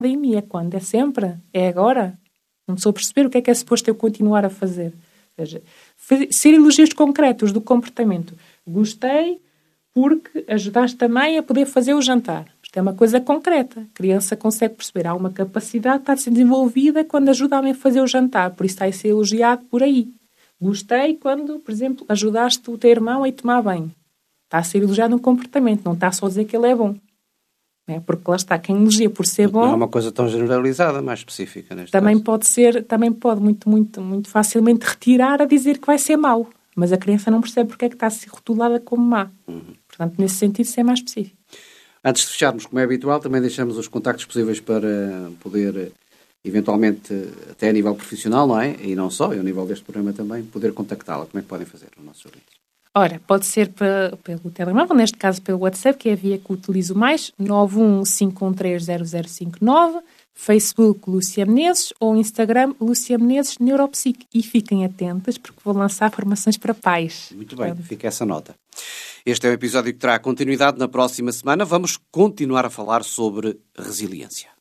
em mim. É quando? É sempre? É agora? Não sou a perceber o que é suposto eu continuar a fazer. Ou seja, ser elogios concretos do comportamento. Gostei porque ajudaste a mãe a poder fazer o jantar. Isto é uma coisa concreta. A criança consegue perceber. Há uma capacidade que está a ser desenvolvida quando ajuda a mãe a fazer o jantar. Por isso está a ser elogiado por aí. Gostei quando, por exemplo, ajudaste o teu irmão a ir tomar banho. Está a ser elogiado no comportamento. Não está só a dizer que ele é bom. Porque lá está, quem elogia por ser bom... Não é uma coisa tão generalizada, mais específica neste também caso. Também pode muito facilmente retirar a dizer que vai ser mau. Mas a criança não percebe porque é que está a ser rotulada como má. Portanto, nesse sentido, isso é mais específico. Antes de fecharmos, como é habitual, também deixamos os contactos possíveis para poder, eventualmente, até a nível profissional, não é? E não só, e ao nível deste programa também, poder contactá-la. Como é que podem fazer os nossos ouvintes? Ora, pode ser pelo telemóvel, neste caso pelo WhatsApp, que é a via que utilizo mais, 915130059, Facebook Lúcia Menezes ou Instagram Lúcia Menezes Neuropsique. E fiquem atentas porque vou lançar formações para pais. Muito bem, fica essa nota. Este é um episódio que terá continuidade na próxima semana. Vamos continuar a falar sobre resiliência.